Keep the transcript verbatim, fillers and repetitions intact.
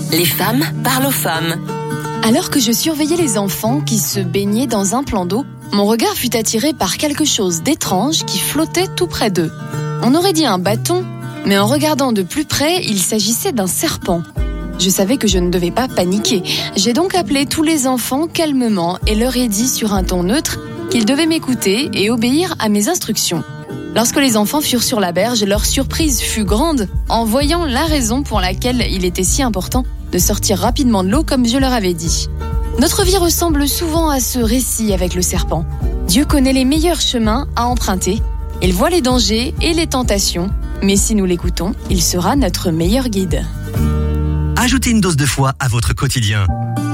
Les femmes parlent aux femmes. Alors que je surveillais les enfants qui se baignaient dans un plan d'eau, mon regard fut attiré par quelque chose d'étrange qui flottait tout près d'eux. On aurait dit un bâton, mais en regardant de plus près, il s'agissait d'un serpent. Je savais que je ne devais pas paniquer. J'ai donc appelé tous les enfants calmement et leur ai dit sur un ton neutre qu'ils devaient m'écouter et obéir à mes instructions. Lorsque les enfants furent sur la berge, leur surprise fut grande en voyant la raison pour laquelle il était si important de sortir rapidement de l'eau comme je leur avais dit. Notre vie ressemble souvent à ce récit avec le serpent. Dieu connaît les meilleurs chemins à emprunter. Il voit les dangers et les tentations, mais si nous l'écoutons, il sera notre meilleur guide. Ajoutez une dose de foi à votre quotidien.